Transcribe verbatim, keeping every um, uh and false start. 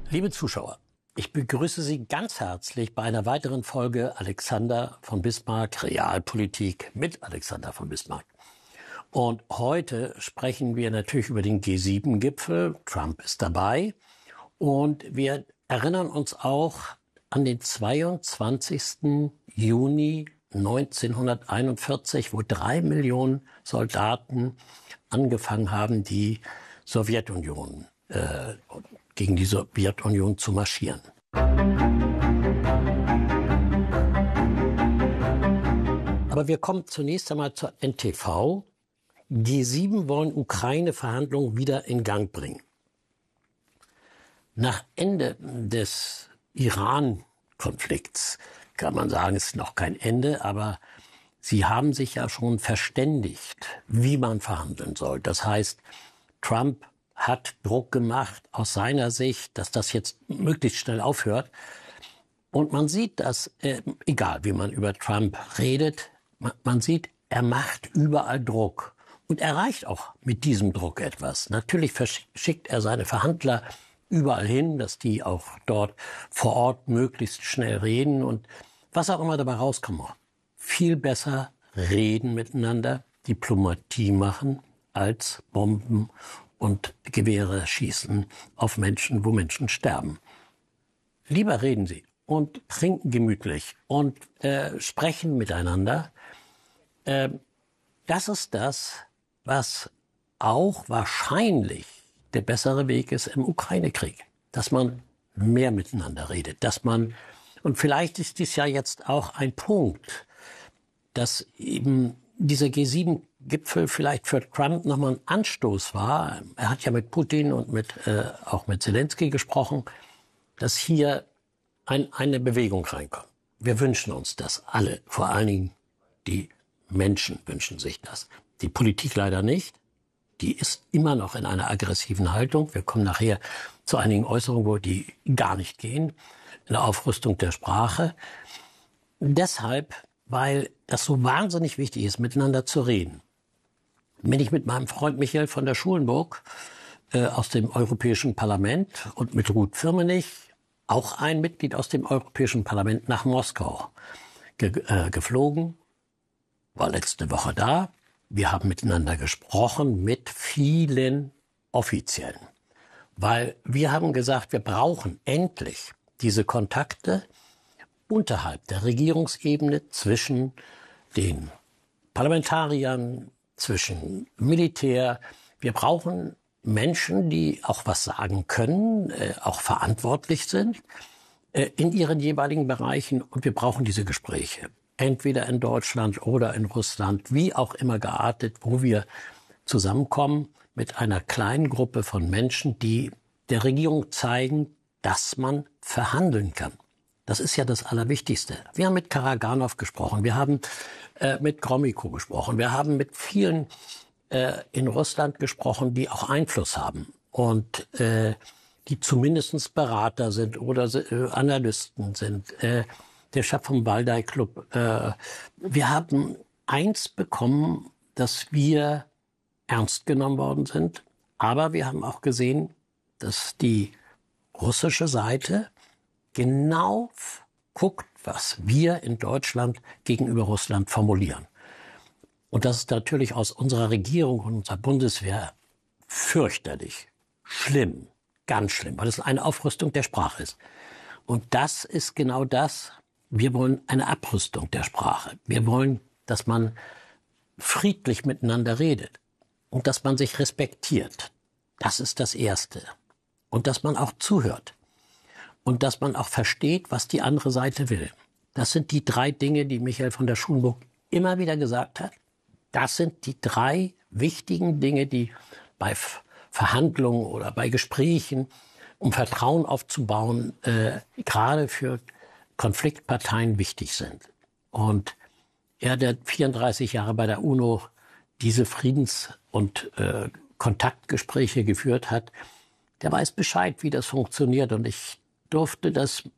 Liebe Zuschauer, ich begrüße Sie ganz herzlich bei einer weiteren Folge Alexander von Bismarck, Realpolitik mit Alexander von Bismarck. Und heute sprechen wir natürlich über den G sieben Gipfel. Trump ist dabei. Und wir erinnern uns auch an den zweiundzwanzigsten Juni neunzehnhunderteinundvierzig, wo drei Millionen Soldaten angefangen haben, die Sowjetunion äh, gegen die Sowjetunion zu marschieren. Aber wir kommen zunächst einmal zur N T V. G sieben wollen Ukraine-Verhandlungen wieder in Gang bringen. Nach Ende des Iran-Konflikts kann man sagen, es ist noch kein Ende, aber sie haben sich ja schon verständigt, wie man verhandeln soll. Das heißt, Trump hat Druck gemacht aus seiner Sicht, dass das jetzt möglichst schnell aufhört. Und man sieht, dass, äh, egal wie man über Trump redet, man, man sieht, er macht überall Druck und erreicht auch mit diesem Druck etwas. Natürlich verschickt er seine Verhandler überall hin, dass die auch dort vor Ort möglichst schnell reden und was auch immer dabei rauskommt. Viel besser reden miteinander, Diplomatie machen, als Bomben und Gewehre schießen auf Menschen, wo Menschen sterben. Lieber reden Sie und trinken gemütlich und äh, sprechen miteinander. Äh, das ist das, was auch wahrscheinlich der bessere Weg ist im Ukraine-Krieg. Dass man mehr miteinander redet, dass man, und vielleicht ist dies ja jetzt auch ein Punkt, dass eben dieser G sieben Gipfel vielleicht für Trump nochmal ein Anstoß war. Er hat ja mit Putin und mit, äh, auch mit Zelensky gesprochen, dass hier ein, eine Bewegung reinkommt. Wir wünschen uns das alle. Vor allen Dingen die Menschen wünschen sich das. Die Politik leider nicht. Die ist immer noch in einer aggressiven Haltung. Wir kommen nachher zu einigen Äußerungen, wo die gar nicht gehen. Eine Aufrüstung der Sprache. Deshalb, weil das so wahnsinnig wichtig ist, miteinander zu reden, bin ich mit meinem Freund Michael von der Schulenburg äh, aus dem Europäischen Parlament und mit Ruth Firmenich, auch ein Mitglied aus dem Europäischen Parlament, nach Moskau ge äh, geflogen, war letzte Woche da. Wir haben miteinander gesprochen mit vielen Offiziellen, weil wir haben gesagt, wir brauchen endlich diese Kontakte unterhalb der Regierungsebene zwischen den Parlamentariern, zwischen Militär. Wir brauchen Menschen, die auch was sagen können, äh, auch verantwortlich sind äh, in ihren jeweiligen Bereichen. Und wir brauchen diese Gespräche. Entweder in Deutschland oder in Russland, wie auch immer geartet, wo wir zusammenkommen mit einer kleinen Gruppe von Menschen, die der Regierung zeigen, dass man verhandeln kann. Das ist ja das Allerwichtigste. Wir haben mit Karaganov gesprochen, wir haben äh, mit Gromyko gesprochen, wir haben mit vielen äh, in Russland gesprochen, die auch Einfluss haben und äh, die zumindest Berater sind oder äh, Analysten sind. Äh, der Chef vom Waldai Club. Äh, wir haben eins bekommen, dass wir ernst genommen worden sind, aber wir haben auch gesehen, dass die russische Seite genau guckt, was wir in Deutschland gegenüber Russland formulieren. Und das ist natürlich aus unserer Regierung und unserer Bundeswehr fürchterlich, schlimm, ganz schlimm, weil es eine Aufrüstung der Sprache ist. Und das ist genau das. Wir wollen eine Abrüstung der Sprache. Wir wollen, dass man friedlich miteinander redet und dass man sich respektiert. Das ist das Erste. Und dass man auch zuhört. Und dass man auch versteht, was die andere Seite will. Das sind die drei Dinge, die Michael von der Schulenburg immer wieder gesagt hat. Das sind die drei wichtigen Dinge, die bei Verhandlungen oder bei Gesprächen, um Vertrauen aufzubauen, äh, gerade für Konfliktparteien wichtig sind. Und er, der vierunddreißig Jahre bei der UNO diese Friedens- und äh, Kontaktgespräche geführt hat, der weiß Bescheid, wie das funktioniert. Und ich durfte das